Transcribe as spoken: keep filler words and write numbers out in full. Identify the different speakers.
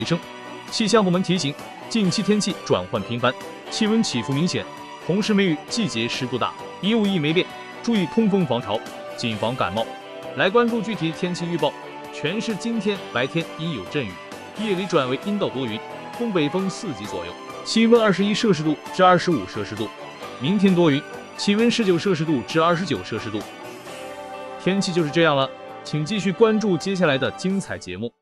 Speaker 1: 升。气象部门提醒，近期天气转换频繁，气温起伏明显，同时梅雨季节湿度大，衣物易霉变，注意通风防潮，谨防感冒。来关注具体天气预报。全市今天白天阴有阵雨，夜里转为阴到多云，东北风四级左右，气温二十一摄氏度至二十五摄氏度。明天多云，气温十九摄氏度至二十九摄氏度。天气就是这样了，请继续关注接下来的精彩节目。